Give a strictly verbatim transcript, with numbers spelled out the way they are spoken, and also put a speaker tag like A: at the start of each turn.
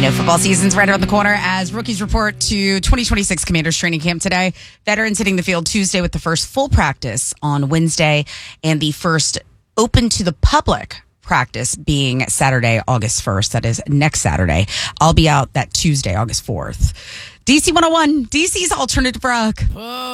A: know, football season's right around the corner as rookies report to twenty twenty-six Commanders training camp today. Veterans hitting the field Tuesday with the first full practice on Wednesday and the first open to the public practice being Saturday, August first. That is next Saturday. I'll be out that Tuesday, August fourth. D C one oh one, D C's Alternative Rock.
B: Whoa.